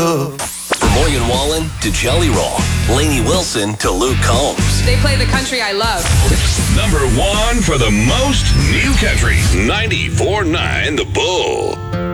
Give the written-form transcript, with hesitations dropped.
love. From Morgan Wallen to Jelly Roll, Lainey Wilson to Luke Combs. They play the country I love. Number one for the most new country. 94.9 The Bull.